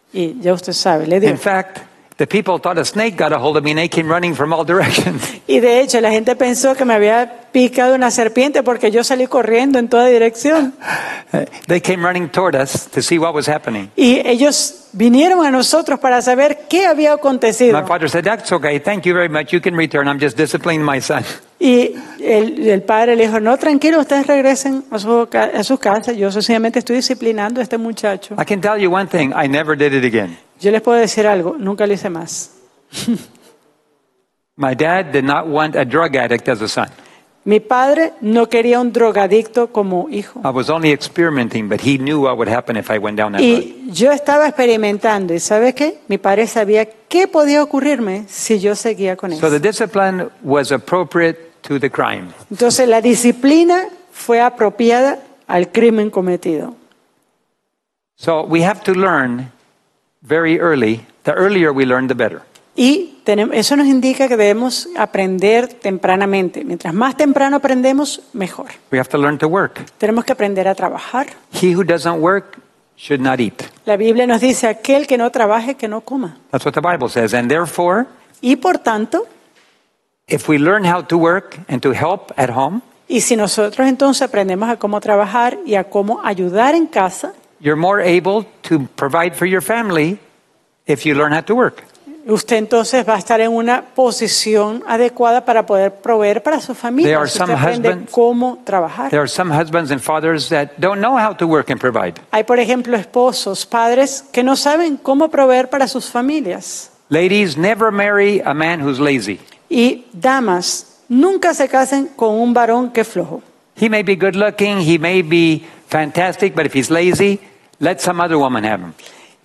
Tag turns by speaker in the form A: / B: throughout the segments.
A: Y ya usted sabe, le dio.
B: In fact, the people thought a snake got a hold of me and they came running from all directions.
A: Y de hecho, la gente pensó que me había picado una serpiente porque yo salí corriendo en toda dirección.
B: They came running toward us to see what was happening.
A: Y ellos vinieron a nosotros para saber qué había acontecido.
B: My father said, "That's okay. Thank you very much. You can return. I'm just disciplining my son."
A: Y el padre le dijo, no, tranquilo, ustedes regresen a sus casas. Yo sencillamente estoy disciplinando a este muchacho.
B: I can tell you one thing. I never did it again.
A: Yo les puedo decir algo, nunca lo hice más.
B: My dad did not want a drug addict as a son.
A: Mi padre no quería un drogadicto como hijo.
B: I was only experimenting, but he knew what would happen if I went down that road.
A: Y yo estaba experimentando, y ¿sabe qué? Mi padre sabía qué podía ocurrirme si yo seguía con
B: So the
A: eso.
B: discipline was appropriate to the crime.
A: Entonces la disciplina fue apropiada al crimen cometido.
B: So we have to learn very early. The earlier we learn, the better.
A: Y eso nos indica que debemos aprender tempranamente. Mientras más temprano aprendemos, mejor.
B: We have to learn to work.
A: Tenemos que aprender a trabajar.
B: He who doesn't work should not eat.
A: La Biblia nos dice, aquel que no trabaje, que no coma.
B: That's what the Bible says. And therefore,
A: Y por tanto,
B: if we learn how to work and to help at home,
A: y si nosotros entonces aprendemos a cómo trabajar y a cómo ayudar en casa,
B: you're more able to provide for your family if you learn how to work.
A: usted entonces va a estar en una posición adecuada para poder proveer para su familia.
B: There are
A: Si usted
B: some
A: aprende
B: husbands-
A: cómo trabajar.
B: There are some husbands and fathers that don't know how to work and provide.
A: Hay, por ejemplo, esposos, padres que no saben cómo proveer para sus familias.
B: Ladies, never marry a man who's lazy.
A: Y damas, nunca se casen con un varón que es flojo.
B: He may be good looking, he may be fantastic, but if he's lazy, let some other woman have him.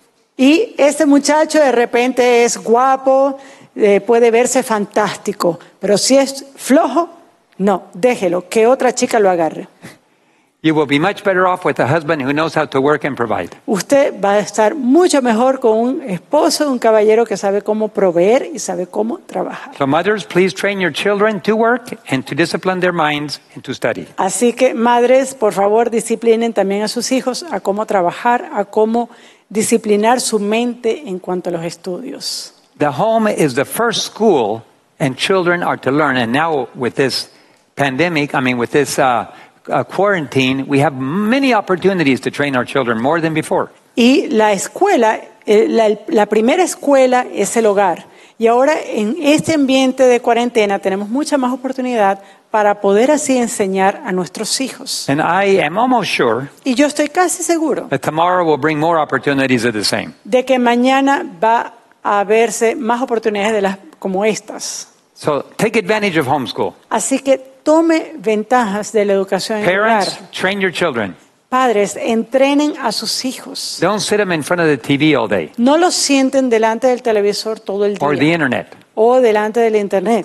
A: Y este muchacho de repente es guapo, puede verse fantástico, pero si es flojo, no, déjelo, que otra chica lo agarre.
B: You will be much better off with a husband who knows how to work and provide.
A: Usted va a estar mucho mejor con un esposo, un caballero que sabe cómo proveer y sabe cómo trabajar.
B: So mothers, please train your children to work and to discipline their minds and to study.
A: Así que madres, por favor, disciplinen también a sus hijos a cómo trabajar, a cómo disciplinar su mente en cuanto a los estudios.
B: The home is the first school and children are to learn. And now with this pandemic, with this quarantine, we have many opportunities to train our children more than before.
A: Y la escuela, la primera escuela es el hogar. Y ahora en este ambiente de cuarentena tenemos mucha más oportunidad para poder así enseñar a nuestros hijos.
B: And I am almost sure
A: Y yo estoy casi seguro
B: that tomorrow will bring more opportunities of the same.
A: de que mañana va a verse más oportunidades como estas.
B: So take advantage of homeschool.
A: Así que tome ventajas de la educación en el hogar.
B: Parents, train your children.
A: Padres, entrenen a sus hijos.
B: Don't sit them in front of the TV all day
A: No los sienten delante del televisor todo el
B: or the
A: día
B: internet.
A: o delante del internet.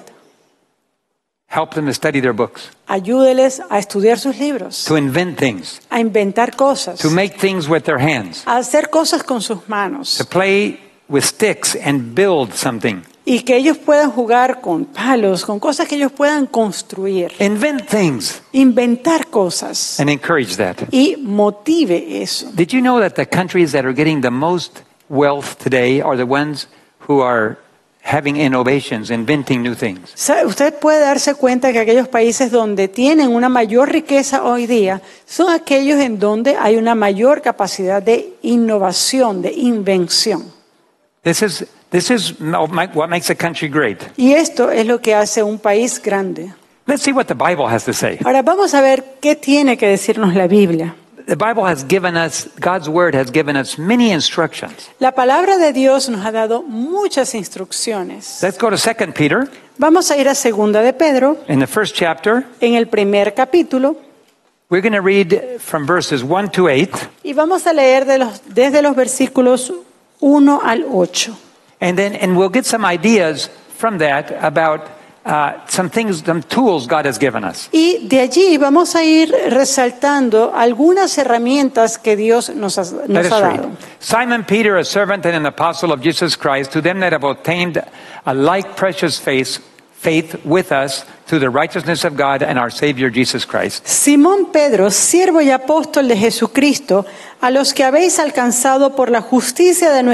B: Help them to study their books,
A: Ayúdeles a estudiar sus libros,
B: to invent things,
A: a inventar cosas,
B: to make things with their hands,
A: a hacer cosas con sus manos
B: to play with sticks and build something.
A: y que ellos puedan jugar con palos, con cosas que ellos puedan construir,
B: Invent things
A: inventar cosas
B: and encourage that.
A: y motive eso.
B: Did you know that the countries that are getting the most wealth today are the ones who are having innovations, inventing new things?
A: Usted puede darse cuenta que aquellos países donde tienen una mayor riqueza hoy día son aquellos en donde hay una mayor capacidad de innovación, de invención.
B: This is what makes a country great.
A: Y esto es lo que hace un país grande.
B: Let's see what the Bible has to say.
A: Ahora vamos a ver qué tiene que decirnos la Biblia.
B: The Bible has given us, God's word has given us many instructions.
A: La palabra de Dios nos ha dado muchas instrucciones.
B: Let's go to 2 Peter
A: Vamos a ir a Segunda de Pedro,
B: in the first chapter.
A: en el primer capítulo,
B: We're going to read from verses 1 to 8.
A: y vamos a leer desde los versículos 1 al 8.
B: And we'll get some ideas from that about some things, some tools God has given us.
A: Y de allí vamos a ir resaltando algunas herramientas que Dios nos
B: Let
A: ha
B: us
A: dado.
B: read. Simon Peter, a servant and an apostle of Jesus Christ, to them that have obtained a like precious faith with us through the righteousness of God and our Savior Jesus Christ.
A: Simón Pedro, siervo y apóstol de Jesucristo, a los que habéis alcanzado por la justicia de nuestro